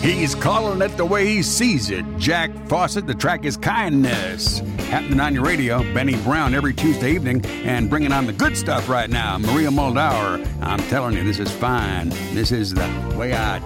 He's calling it the way he sees it. Jack Fawcett, the track is Kindness. Happening on your radio, Benny Brown every Tuesday evening, and bringing on the good stuff right now, Maria Muldaur. I'm telling you, this is fine. This is the way I